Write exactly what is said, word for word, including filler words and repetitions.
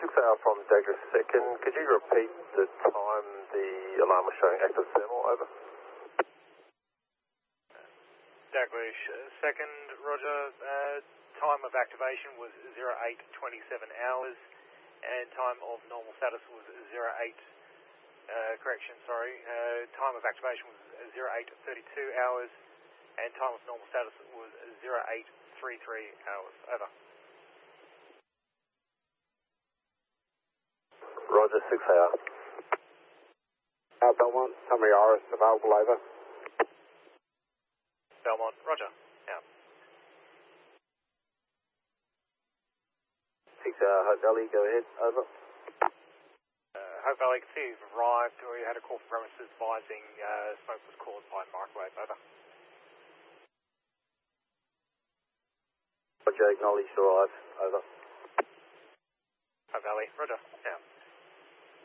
six hour from Dagger second. Could you repeat the time the alarm was showing active thermal? Over. Daglish second, Roger. Uh, time of activation was zero eight twenty-seven hours, and time of normal status was zero eight. Uh, correction, sorry. Uh, time of activation was zero eight thirty-two hours, and time of normal status was zero eight thirty-three hours. Over. Roger, six hour. Uh, Belmont, summary Iris available. Over. Belmont, Roger. Out. six hour, Hope Valley, go ahead. Over. Uh, Hope Valley, can see you've arrived. We had a call from premises advising uh, smoke was caused by microwave. Over. Roger, acknowledged, arrived. Over. Hope Valley, Roger. Out.